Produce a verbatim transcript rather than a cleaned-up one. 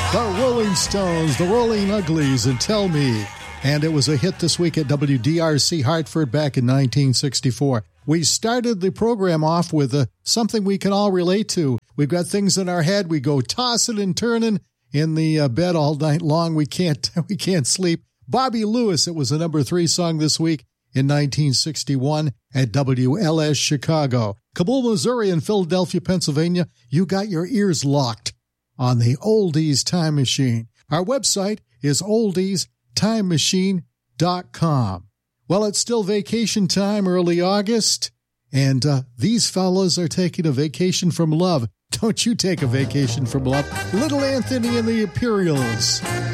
The Rolling Stones, the Rolling Uglies, and Tell Me. And it was a hit this week at W D R C Hartford back in nineteen sixty-four. We started the program off with uh, something we can all relate to. We've got things in our head. We go tossing and turning in the uh, bed all night long. We can't, we can't sleep. Bobby Lewis, it was a number three song this week in nineteen sixty-one at W L S Chicago. Kabul, Missouri, and Philadelphia, Pennsylvania, you got your ears locked on the Oldies Time Machine. Our website is oldies time machine dot com. Well, it's still vacation time, early August, and uh, these fellas are taking a vacation from love. Don't you take a vacation from love. Little Anthony and the Imperials.